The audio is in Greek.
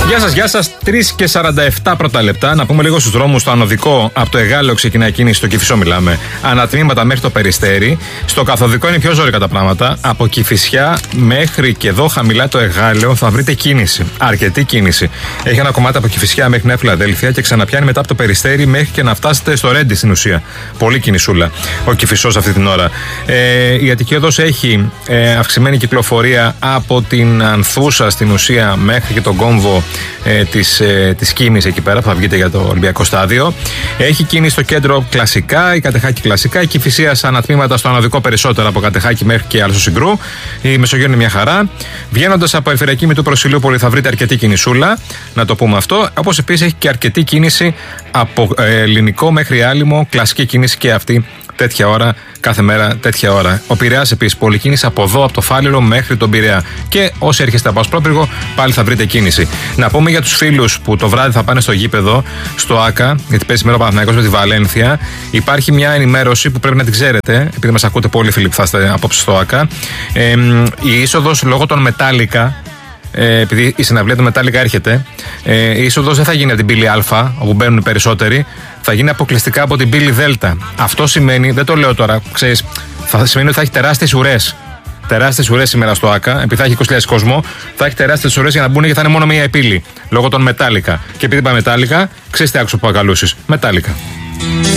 Γεια σας. 3:47 πρώτα λεπτά. Να πούμε λίγο στους δρόμους. Στο ανωδικό από το Εγάλεο ξεκινάει κίνηση, στο Κηφισό μιλάμε. Ανατμήματα μέχρι το Περιστέρι. Στο καθοδικό είναι πιο ζόρικα τα πράγματα. Από Κηφισιά μέχρι και εδώ χαμηλά το Εγάλεο θα βρείτε κίνηση. Αρκετή κίνηση. Έχει ένα κομμάτι από Κηφισιά μέχρι Νέα Φιλαδέλφια και ξαναπιάνει μετά από το Περιστέρι μέχρι και να φτάσετε στο Ρέντι στην ουσία. Πολύ κινησούλα ο Κηφισός αυτή την ώρα. Η Αττική Οδός έχει αυξημένη κυκλοφορία από την Ανθούσα στην ουσία μέχρι και τον κόμβο της Κίνης εκεί πέρα που θα βγείτε για το Ολυμπιακό Στάδιο. Έχει κίνηση στο κέντρο κλασικά, η Κατεχάκη κλασικά, η Κηφισίας ανατμήματα στο ανωδικό περισσότερα από Κατεχάκη μέχρι και Άλσο Συγκρού. Η Μεσογείο είναι μια χαρά. Βγαίνοντας από Περιφερειακή Μητού προς Ηλιούπολη θα βρείτε αρκετή κινησούλα, να το πούμε αυτό. Όπως επίσης έχει και αρκετή κίνηση από Ελληνικό μέχρι Άλυμο, κλασική κίνηση και αυτή. Τέτοια ώρα, κάθε μέρα τέτοια ώρα. Ο Πειραιάς επίσης, πολλή κίνηση από εδώ, από το Φάληρο μέχρι τον Πειραιά. Και όσοι έρχεστε από Ασπρόπυργο, πάλι θα βρείτε κίνηση. Να πούμε για τους φίλους που το βράδυ θα πάνε στο γήπεδο, στο ΆΚΑ, γιατί παίζει σήμερα ο Παναθηναϊκός με τη Βαλένθια. Υπάρχει μια ενημέρωση που πρέπει να την ξέρετε, επειδή μας ακούτε πολύ φίλοι που θα είστε απόψε στο ΆΚΑ. Η είσοδος λόγω των Μετάλλικα. Επειδή η συναυλία του Μετάλλικα έρχεται, η είσοδος δεν θα γίνει από την πύλη Α, όπου μπαίνουν οι περισσότεροι, θα γίνει αποκλειστικά από την πύλη Δ. Αυτό σημαίνει, δεν το λέω τώρα, ξέρεις, θα σημαίνει ότι θα έχει τεράστιες ουρές. Τεράστιες ουρές σήμερα στο ΆΚΑ, επειδή θα έχει 20.000 κόσμο, θα έχει τεράστιες ουρές για να μπουν και θα είναι μόνο μία πύλη. Λόγω των Μετάλλικα. Και επειδή είπα Μετάλλικα, ξέρεις τι άκουσα που ακαλούσεις. Μετάλλικα.